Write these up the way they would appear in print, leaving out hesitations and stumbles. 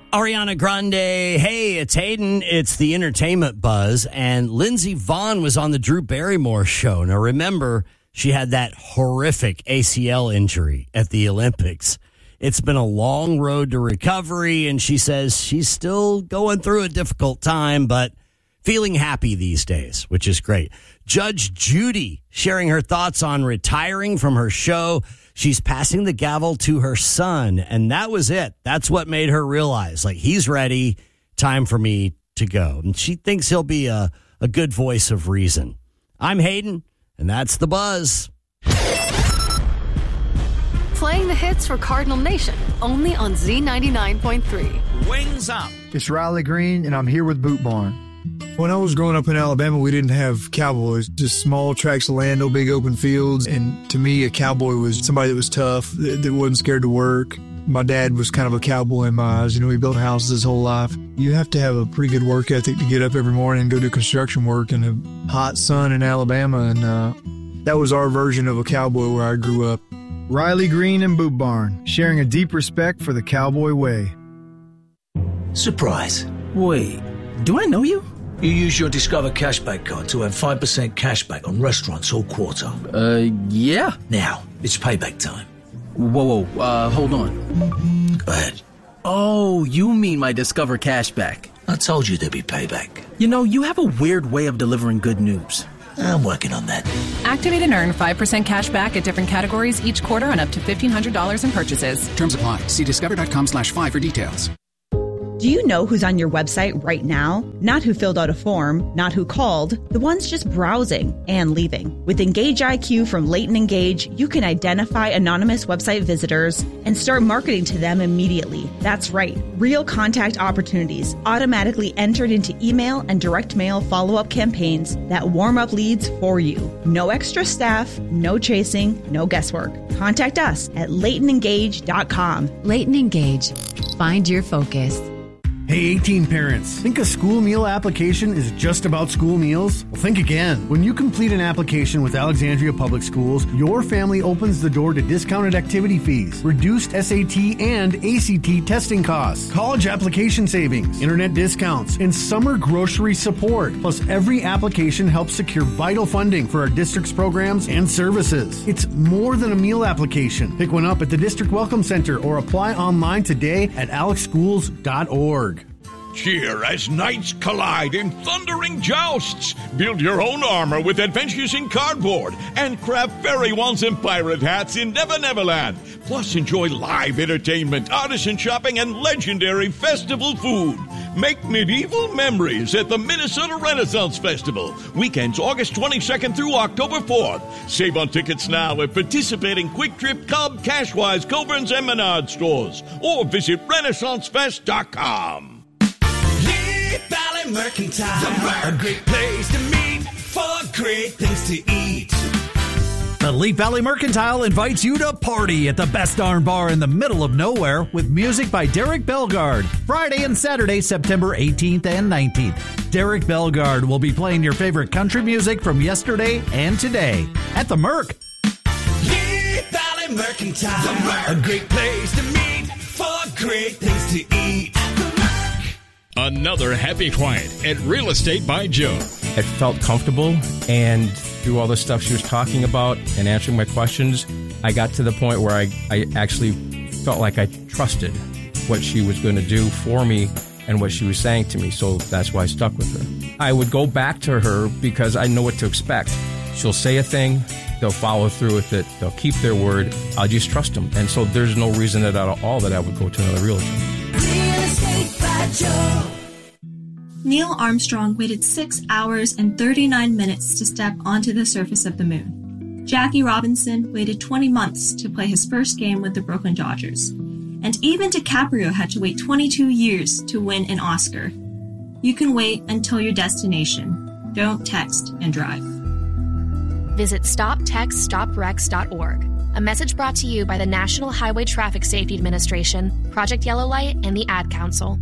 Ariana Grande, hey, it's Hayden. It's the Entertainment Buzz, and Lindsey Vonn was on the Drew Barrymore show. Now, remember, she had that horrific ACL injury at the Olympics. It's been a long road to recovery, and she says she's still going through a difficult time, but feeling happy these days, which is great. Judge Judy sharing her thoughts on retiring from her show. She's passing the gavel to her son, and that was it. That's what made her realize, like, he's ready, time for me to go. And she thinks he'll be a good voice of reason. I'm Hayden, and that's the Buzz. Playing the hits for Cardinal Nation, only on Z99.3. Wings up. It's Riley Green, and I'm here with Boot Barn. When I was growing up in Alabama, we didn't have cowboys, just small tracts of land, no big open fields. And to me, a cowboy was somebody that was tough, that wasn't scared to work. My dad was kind of a cowboy in my eyes. You know, he built houses his whole life. You have to have a pretty good work ethic to get up every morning and go do construction work in a hot sun in Alabama. And that was our version of a cowboy where I grew up. Riley Green and Boot Barn, sharing a deep respect for the cowboy way. Surprise. Wait, do I know you? You use your Discover Cashback card to earn 5% cashback on restaurants all quarter. Yeah. Now, it's payback time. Whoa, hold on. Go ahead. Oh, you mean my Discover Cashback. I told you there'd be payback. You know, you have a weird way of delivering good news. I'm working on that. Activate and earn 5% cash back at different categories each quarter on up to $1,500 in purchases. Terms apply. See discover.com/5 for details. Do you know who's on your website right now? Not who filled out a form, not who called, the ones just browsing and leaving. With Engage IQ from Leighton Engage, you can identify anonymous website visitors and start marketing to them immediately. That's right, real contact opportunities automatically entered into email and direct mail follow-up campaigns that warm up leads for you. No extra staff, no chasing, no guesswork. Contact us at LeightonEngage.com. Leighton Engage. Find your focus. Hey, 18 parents, think a school meal application is just about school meals? Well, think again. When you complete an application with Alexandria Public Schools, your family opens the door to discounted activity fees, reduced SAT and ACT testing costs, college application savings, internet discounts, and summer grocery support. Plus, every application helps secure vital funding for our district's programs and services. It's more than a meal application. Pick one up at the District Welcome Center or apply online today at alexschools.org. Cheer as knights collide in thundering jousts. Build your own armor with Adventures in Cardboard and craft fairy wands and pirate hats in Never Neverland. Plus, enjoy live entertainment, artisan shopping, and legendary festival food. Make medieval memories at the Minnesota Renaissance Festival. Weekends August 22nd through October 4th. Save on tickets now at participating Quick Trip, Cub, Cashwise, Coburn's, and Menard stores. Or visit RenaissanceFest.com. Valley Mercantile, a great place to meet for great things to eat. The Leap Valley Mercantile invites you to party at the Best Darn Bar in the middle of nowhere with music by Derek Bellegarde. Friday and Saturday, September 18th and 19th. Derek Bellegarde will be playing your favorite country music from yesterday and today at the Merc. Leap Valley Mercantile, a great place to meet for great things to eat. Another happy client at Real Estate by Joe. I felt comfortable, and through all the stuff she was talking about and answering my questions, I got to the point where I actually felt like I trusted what she was going to do for me and what she was saying to me, so that's why I stuck with her. I would go back to her because I know what to expect. She'll say a thing, they'll follow through with it, they'll keep their word, I'll just trust them. And so there's no reason at all that I would go to another realtor. Real Estate by Joe. Neil Armstrong waited 6 hours and 39 minutes to step onto the surface of the moon. Jackie Robinson waited 20 months to play his first game with the Brooklyn Dodgers. And even DiCaprio had to wait 22 years to win an Oscar. You can wait until your destination. Don't text and drive. Visit StopTextStopWrecks.org. A message brought to you by the National Highway Traffic Safety Administration, Project Yellow Light, and the Ad Council.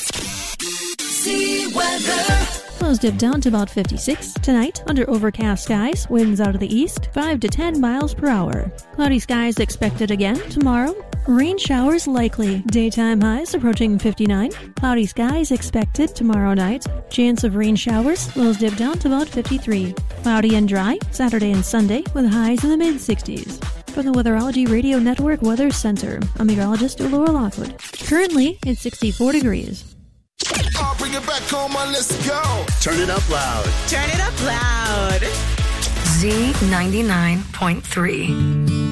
Clouds dip down to about 56. Tonight, under overcast skies, winds out of the east, 5 to 10 miles per hour. Cloudy skies expected again tomorrow. Rain showers likely. Daytime highs approaching 59. Cloudy skies expected tomorrow night. Chance of rain showers. Lows dip down to about 53. Cloudy and dry Saturday and Sunday with highs in the mid-60s. From the Weatherology Radio Network Weather Center, I'm meteorologist Laura Lockwood. Currently, it's 64 degrees. I'll bring it back home on, let's go. Turn it up loud. Turn it up loud. Z99.3.